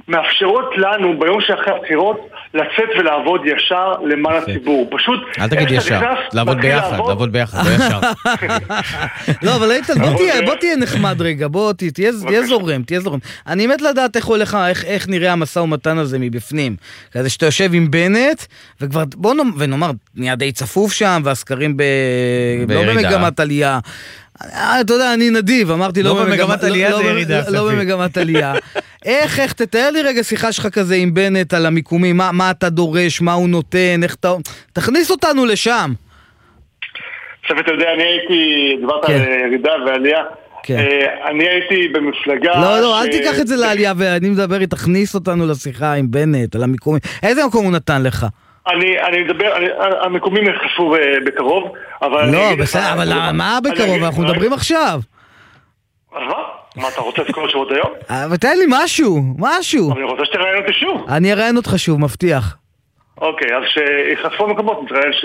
מאפשרות לנו ביום שאחרי הבחירות לצאת ולעבוד ישר למען הציבור. פשוט... אל תגיד ישר, לעבוד ביחד, לעבוד ביחד, לא ישר. לא, אבל איתן, בוא תהיה נחמד רגע, בוא תהיה זורם, תהיה זורם. אני מת לדעת איך הולך, איך נראה המשא ומתן הזה מבפנים. כזה שאתה יושב עם בנט, וכבר, ונאמר, נהיה די צפוף שם, והסקרים לא במגמת עלייה. אתה יודע, אני נדיב, אמרתי לא במגמת עלייה, זה ירידה. לא במגמת עלייה. איך, תתאר לי רגע שיחה שלך כזה עם בנט על המיקומים, מה אתה דורש, מה הוא נותן, איך אתה... תכניס אותנו לשם. עכשיו אתה יודע, אני הייתי, דיברת על ירידה ועלייה, אני הייתי במפלגה... לא, אל תיקח את זה לעלייה, ואני מדבר, תכניס אותנו לשיחה עם בנט, על המיקומים. איזה מקום הוא נתן לך? אני מדבר, המקומים נחשפו בקרוב, אבל... לא, בסדר, אבל מה בקרוב? אנחנו מדברים עכשיו. מה, אתה רוצה לזכור שבועות היום? ותן לי משהו. אבל אני רוצה שתראיין אותי שוב. אני אראיין אותך שוב, מבטיח. אוקיי, אז שיחשפו מקומות, נתראיין